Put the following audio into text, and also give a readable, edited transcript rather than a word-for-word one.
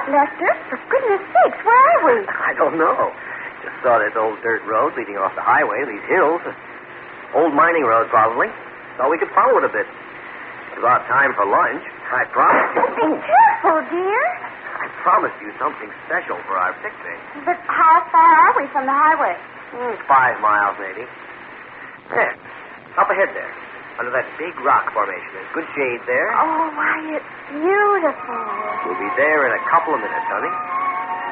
what, Lester? For goodness sakes, where are we? I don't know. Just saw this old dirt road leading off the highway, these hills. Old mining road, probably. Thought we could follow it a bit. It's about time for lunch. I promised you. Oh, be careful, dear. I promised you something special for our picnic. But how far are we from the highway? 5 miles, maybe. There. Up ahead there. Under that big rock formation. There's good shade there. Oh, why, it's beautiful. We'll be there in a couple of minutes, honey.